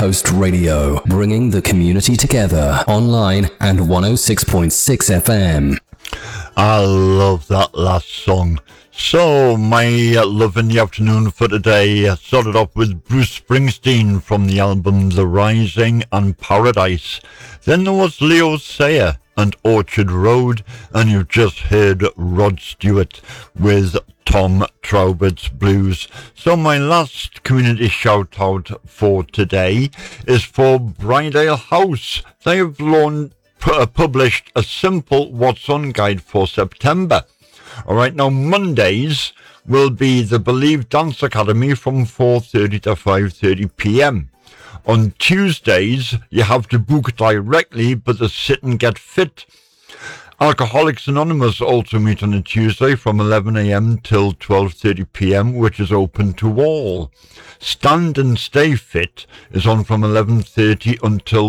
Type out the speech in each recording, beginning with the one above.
Coast Radio, bringing the community together, online and 106.6 FM. I love that last song. So, my love in the afternoon for today started off with Bruce Springsteen from the album The Rising and Paradise. Then there was Leo Sayer and Orchard Road, and you've just heard Rod Stewart with Tom Trowbert's Blues. So my last community shout out for today is for Brydale House. They have published a simple What's On guide for September. Alright, now Mondays will be the Believe Dance Academy from 4:30 to 5:30 p.m. On Tuesdays, you have to book directly, but the Sit and Get Fit. Alcoholics Anonymous also meet on a Tuesday from 11 a.m. till 12:30 p.m., which is open to all. Stand and Stay Fit is on from 11:30 until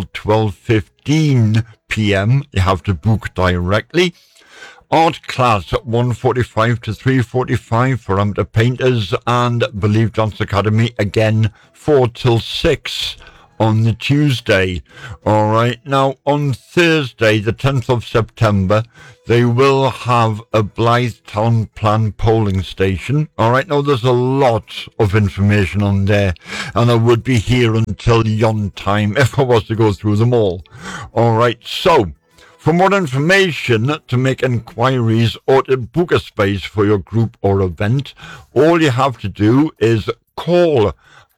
12:15 p.m. You have to book directly. Art class at 1:45 to 3:45 for amateur painters, and Believe Dance Academy again 4 till 6 on the Tuesday. Alright, now on Thursday the 10th of September they will have a Blythe Town Plan polling station. Alright, now there's a lot of information on there, and I would be here until yon time if I was to go through them all. Alright, so for more information, to make inquiries or to book a space for your group or event, all you have to do is call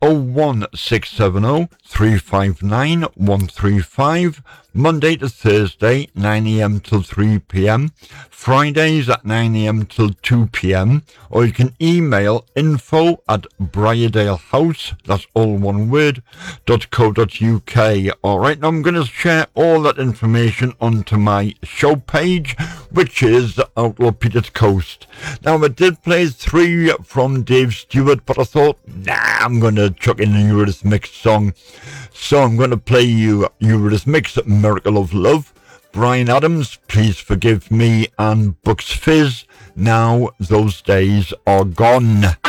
01670 359 135, Monday to Thursday 9 a.m. till 3 p.m, Fridays at 9 a.m. till 2 p.m, or you can email info@Brydalehouse, that's all one word, .co.uk. Alright, now I'm going to share all that information onto my show page, which is Outlaw Peter's Coast. Now I did play 3 from Dave Stewart, but I thought, I'm going to chuck in a Eurythmics song. So I'm going to play you Eurythmics, Miracle of Love, Bryan Adams, Please Forgive Me, and Bucks Fizz, Now Those Days Are Gone.